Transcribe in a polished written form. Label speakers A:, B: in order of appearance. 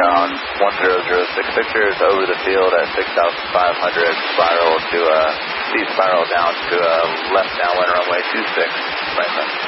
A: ground 1006, pictures over the field at 6,500, spiral down to left downwind runway 26, Franklin.